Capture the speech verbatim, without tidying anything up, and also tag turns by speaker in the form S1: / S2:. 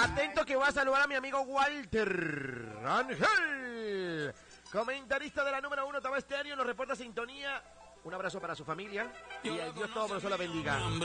S1: Atento que voy a saludar a mi amigo Walter Ángel, comentarista de la número uno, Taba Estéreo, nos reporta sintonía. Un abrazo para su familia y el Dios Todopoderoso la bendiga.